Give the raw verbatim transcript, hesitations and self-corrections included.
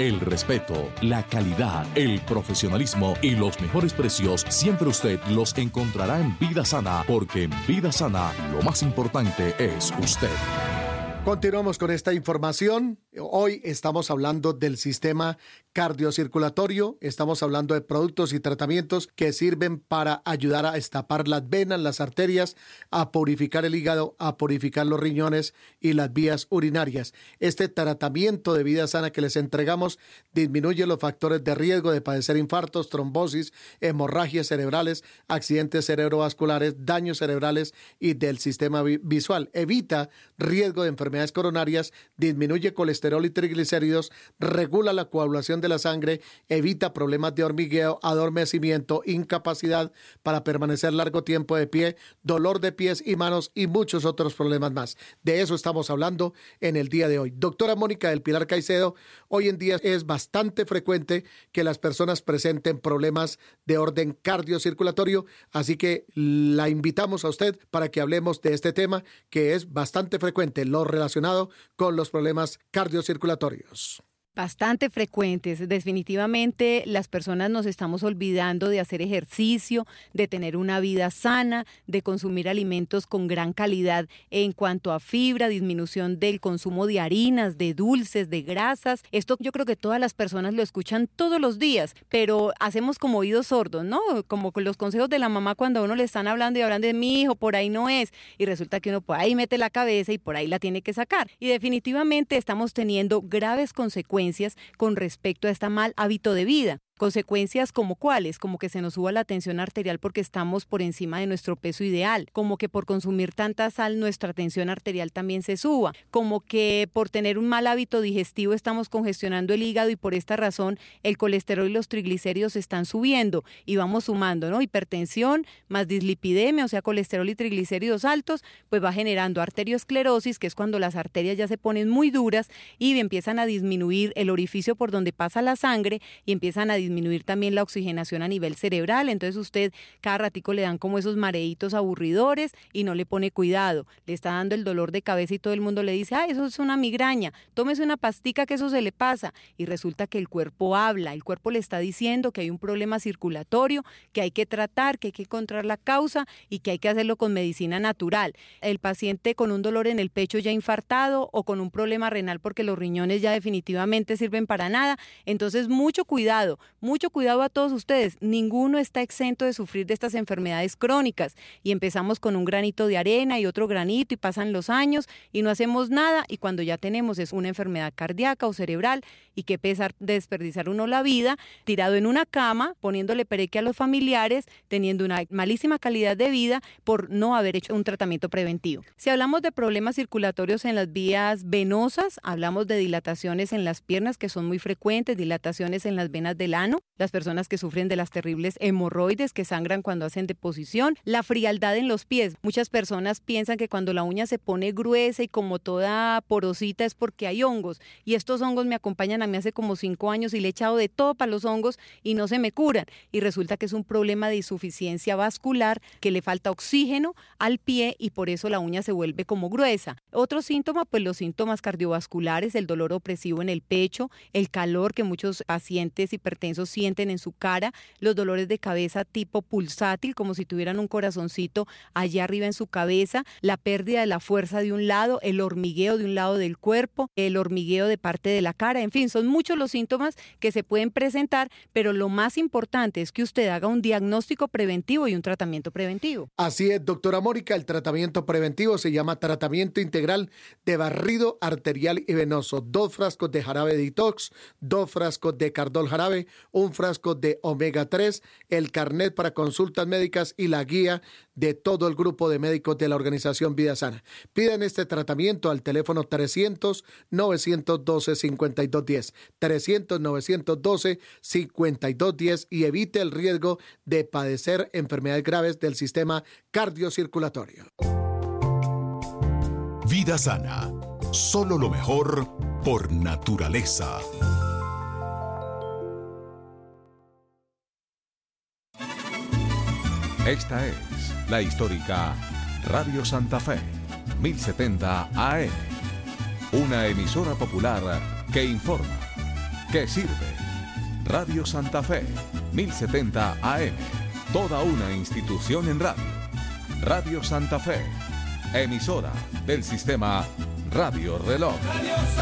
El respeto, la calidad, el profesionalismo y los mejores precios siempre usted los encontrará en Vida Sana, porque en Vida Sana lo más importante es usted. Continuamos con esta información. Hoy estamos hablando del sistema cardiocirculatorio, estamos hablando de productos y tratamientos que sirven para ayudar a destapar las venas, las arterias, a purificar el hígado, a purificar los riñones y las vías urinarias. Este tratamiento de Vida Sana que les entregamos disminuye los factores de riesgo de padecer infartos, trombosis, hemorragias cerebrales, accidentes cerebrovasculares, daños cerebrales y del sistema vi- visual. Evita riesgo de enfermedades coronarias, disminuye colesterol y triglicéridos, regula la coagulación de la sangre, evita problemas de hormigueo, adormecimiento, incapacidad para permanecer largo tiempo de pie, dolor de pies y manos y muchos otros problemas más. De eso estamos hablando en el día de hoy. Doctora Mónica del Pilar Caicedo, hoy en día es bastante frecuente que las personas presenten problemas de orden cardiocirculatorio, así que la invitamos a usted para que hablemos de este tema que es bastante frecuente, lo relacionado con los problemas cardiocirculatorios. Bastante frecuentes. Definitivamente las personas nos estamos olvidando de hacer ejercicio, de tener una vida sana, de consumir alimentos con gran calidad en cuanto a fibra, disminución del consumo de harinas, de dulces, de grasas. Esto yo creo que todas las personas lo escuchan todos los días, pero hacemos como oídos sordos, ¿no? Como con los consejos de la mamá cuando a uno le están hablando y hablando de mi hijo, por ahí no es, y resulta que uno por ahí mete la cabeza y por ahí la tiene que sacar. Y definitivamente estamos teniendo graves consecuencias con respecto a este mal hábito de vida. Consecuencias como cuáles, como que se nos suba la tensión arterial porque estamos por encima de nuestro peso ideal, como que por consumir tanta sal nuestra tensión arterial también se suba, como que por tener un mal hábito digestivo estamos congestionando el hígado y por esta razón el colesterol y los triglicéridos están subiendo y vamos sumando, ¿no? Hipertensión más dislipidemia, o sea, colesterol y triglicéridos altos, pues va generando arteriosclerosis, que es cuando las arterias ya se ponen muy duras y empiezan a disminuir el orificio por donde pasa la sangre y empiezan a disminuir disminuir también la oxigenación a nivel cerebral. Entonces usted cada ratico le dan como esos mareitos aburridores y no le pone cuidado, le está dando el dolor de cabeza y todo el mundo le dice, ah, eso es una migraña, tómese una pastica que eso se le pasa, y resulta que el cuerpo habla, el cuerpo le está diciendo que hay un problema circulatorio, que hay que tratar, que hay que encontrar la causa y que hay que hacerlo con medicina natural. El paciente con un dolor en el pecho ya infartado o con un problema renal porque los riñones ya definitivamente sirven para nada, entonces mucho cuidado, mucho cuidado a todos ustedes, ninguno está exento de sufrir de estas enfermedades crónicas y empezamos con un granito de arena y otro granito y pasan los años y no hacemos nada y cuando ya tenemos es una enfermedad cardíaca o cerebral y qué pesar desperdiciar uno la vida tirado en una cama, poniéndole pereque a los familiares, teniendo una malísima calidad de vida por no haber hecho un tratamiento preventivo. Si hablamos de problemas circulatorios en las vías venosas, hablamos de dilataciones en las piernas que son muy frecuentes, dilataciones en las venas del ano, las personas que sufren de las terribles hemorroides que sangran cuando hacen deposición, la frialdad en los pies. Muchas personas piensan que cuando la uña se pone gruesa y como toda porosita es porque hay hongos y estos hongos me acompañan a mí hace como cinco años y le he echado de todo para los hongos y no se me curan y resulta que es un problema de insuficiencia vascular, que le falta oxígeno al pie y por eso la uña se vuelve como gruesa. Otro síntoma, pues los síntomas cardiovasculares, el dolor opresivo en el pecho, el calor que muchos pacientes hipertensos sienten en su cara, los dolores de cabeza tipo pulsátil, como si tuvieran un corazoncito allá arriba en su cabeza, la pérdida de la fuerza de un lado, el hormigueo de un lado del cuerpo, el hormigueo de parte de la cara, en fin, son muchos los síntomas que se pueden presentar, pero lo más importante es que usted haga un diagnóstico preventivo y un tratamiento preventivo. Así es, doctora Mónica, el tratamiento preventivo se llama tratamiento integral de barrido arterial y venoso, dos frascos de jarabe detox, dos frascos de cardol jarabe, un frasco de omega tres, el carnet para consultas médicas y la guía de todo el grupo de médicos de la organización Vida Sana. Pidan este tratamiento al teléfono trescientos, novecientos doce, cincuenta y dos diez, trescientos, novecientos doce, cincuenta y dos diez y evite el riesgo de padecer enfermedades graves del sistema cardiocirculatorio. Vida Sana, solo lo mejor por naturaleza. Esta es la histórica Radio Santa Fe, mil setenta A M, una emisora popular que informa. que sirve. Radio Santa Fe, mil setenta A M. Toda una institución en radio. Radio Santa Fe, emisora del sistema Radio Reloj.